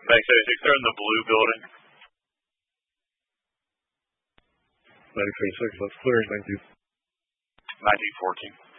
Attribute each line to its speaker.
Speaker 1: Thanks, 86. They're in the blue building.
Speaker 2: 96, that's clear. Thank you.
Speaker 1: 1914.